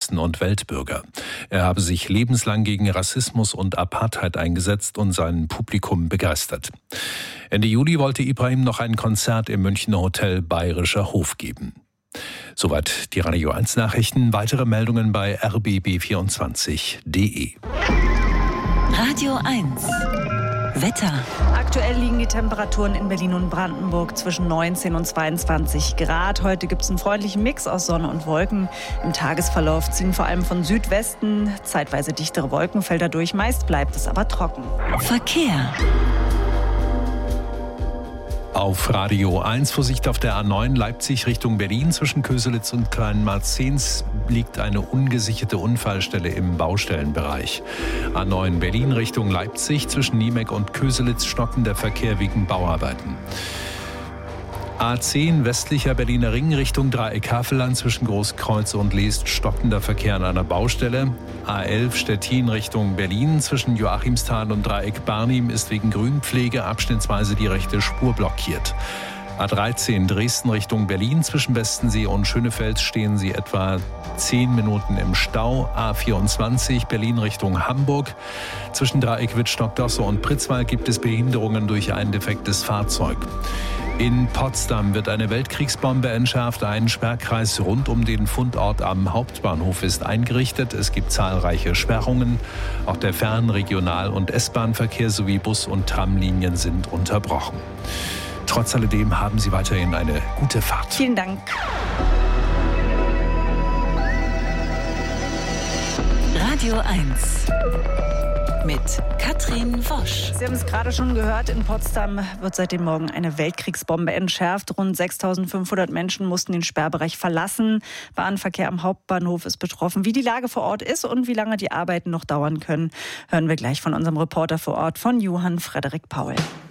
Journalisten und Weltbürger. Er habe sich lebenslang gegen Rassismus und Apartheid eingesetzt und sein Publikum begeistert. Ende Juli wollte Ibrahim noch ein Konzert im Münchner Hotel Bayerischer Hof geben. Soweit die Radio 1 Nachrichten. Weitere Meldungen bei rbb24.de. Radio 1 Wetter. Aktuell liegen die Temperaturen in Berlin und Brandenburg zwischen 19 und 22 Grad. Heute gibt es einen freundlichen Mix aus Sonne und Wolken. Im Tagesverlauf ziehen vor allem von Südwesten zeitweise dichtere Wolkenfelder durch. Meist bleibt es aber trocken. Verkehr. Auf Radio 1 Vorsicht auf der A9 Leipzig Richtung Berlin. Zwischen Köselitz und Kleinmarzens liegt eine ungesicherte Unfallstelle im Baustellenbereich. A9 Berlin Richtung Leipzig. Zwischen Niemek und Köselitz stockend der Verkehr wegen Bauarbeiten. A10 westlicher Berliner Ring Richtung Dreieck Havelland zwischen Großkreuz und Leest stockender Verkehr an einer Baustelle. A11 Stettin Richtung Berlin zwischen Joachimsthal und Dreieck Barnim ist wegen Grünpflege abschnittsweise die rechte Spur blockiert. A13 Dresden Richtung Berlin zwischen Westensee und Schönefeld stehen sie etwa 10 Minuten im Stau. A24 Berlin Richtung Hamburg. Zwischen Dreieck Wittstock-Dosse und Pritzwalk gibt es Behinderungen durch ein defektes Fahrzeug. In Potsdam wird eine Weltkriegsbombe entschärft. Ein Sperrkreis rund um den Fundort am Hauptbahnhof ist eingerichtet. Es gibt zahlreiche Sperrungen. Auch der Fern-, Regional- und S-Bahn-Verkehr sowie Bus- und Tramlinien sind unterbrochen. Trotz alledem haben Sie weiterhin eine gute Fahrt. Vielen Dank. Radio 1 mit Katrin Wosch. Sie haben es gerade schon gehört, in Potsdam wird seit dem Morgen eine Weltkriegsbombe entschärft. Rund 6.500 Menschen mussten den Sperrbereich verlassen. Bahnverkehr am Hauptbahnhof ist betroffen. Wie die Lage vor Ort ist und wie lange die Arbeiten noch dauern können, hören wir gleich von unserem Reporter vor Ort, von Johann Frederik Paul.